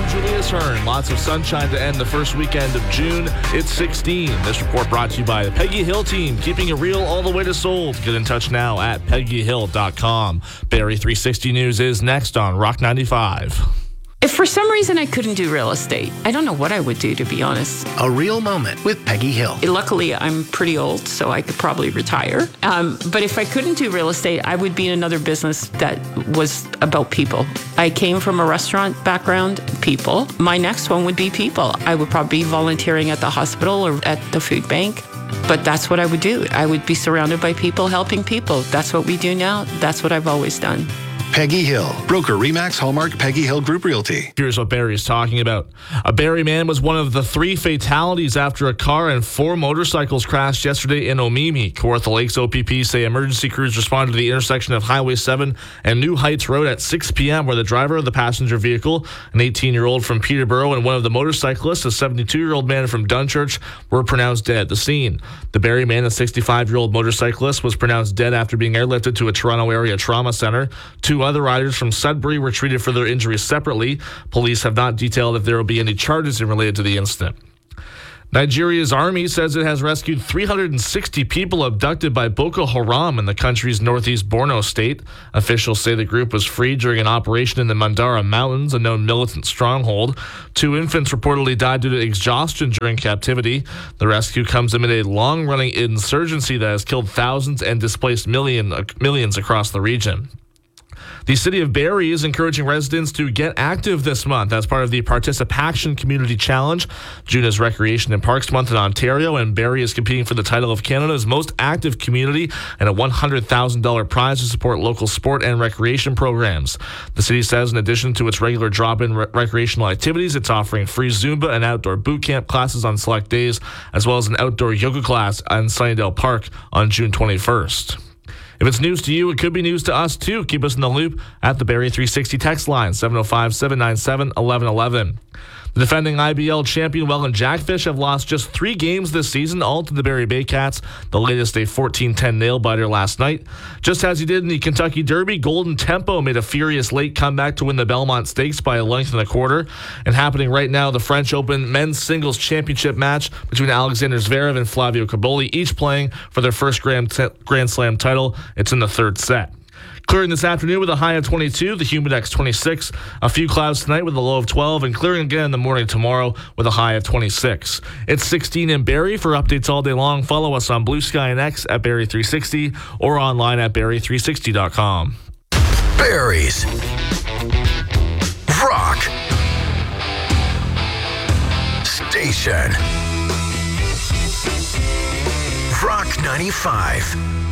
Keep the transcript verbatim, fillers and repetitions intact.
Julius Hearn. Lots of sunshine to end the first weekend of June. It's sixteen. This report brought to you by the Peggy Hill team, keeping it real all the way to sold. Get in touch now at peggy hill dot com. Barrie three sixty News is next on Rock ninety-five. If for some reason I couldn't do real estate, I don't know what I would do, to be honest. A real moment with Peggy Hill. Luckily, I'm pretty old, so I could probably retire. Um, but if I couldn't do real estate, I would be in another business that was about people. I came from a restaurant background, people. My next one would be people. I would probably be volunteering at the hospital or at the food bank. But that's what I would do. I would be surrounded by people, helping people. That's what we do now. That's what I've always done. Peggy Hill, broker Remax Hallmark Peggy Hill Group Realty. Here's what Barrie is talking about. A Barrie man was one of the three fatalities after a car and four motorcycles crashed yesterday in Omemee. Kawartha Lakes O P P say emergency crews responded to the intersection of Highway seven and New Heights Road at six p.m. where the driver of the passenger vehicle, an eighteen-year-old from Peterborough, and one of the motorcyclists, a seventy-two-year-old man from Dunchurch, were pronounced dead at the scene. The Barrie man, a sixty-five-year-old motorcyclist, was pronounced dead after being airlifted to a Toronto area trauma center. Two other riders from Sudbury were treated for their injuries separately. Police have not detailed if there will be any charges related to the incident. Nigeria's army says it has rescued three hundred sixty people abducted by Boko Haram in the country's northeast Borno state. Officials say the group was freed during an operation in the Mandara Mountains, a known militant stronghold. Two infants reportedly died due to exhaustion during captivity. The rescue comes amid a long-running insurgency that has killed thousands and displaced million, uh, millions across the region. The city of Barrie is encouraging residents to get active this month as part of the Participation Community Challenge. June is Recreation and Parks Month in Ontario, and Barrie is competing for the title of Canada's most active community and a one hundred thousand dollars prize to support local sport and recreation programs. The city says in addition to its regular drop-in re- recreational activities, it's offering free Zumba and outdoor boot camp classes on select days, as well as an outdoor yoga class in Sunnydale Park on June twenty-first. If it's news to you, it could be news to us too. Keep us in the loop at the Barrie three sixty text line, seven oh five, seven nine seven, one one one one. The defending I B L champion Welland Jackfish have lost just three games this season, all to the Barrie Baycats, the latest a fourteen ten nail-biter last night. Just as he did in the Kentucky Derby, Golden Tempo made a furious late comeback to win the Belmont Stakes by a length and a quarter. And happening right now, the French Open men's singles championship match between Alexander Zverev and Flavio Cobolli, each playing for their first Grand, t- Grand Slam title. It's in the third set. Clearing this afternoon with a high of twenty-two, the Humidex twenty-six. A few clouds tonight with a low of twelve, and clearing again in the morning tomorrow with a high of twenty-six. It's sixteen in Barrie. For updates all day long, follow us on Blue Sky and X at Barrie three sixty or online at Barrie three sixty dot com. Barrie's Rock Station. Rock ninety-five.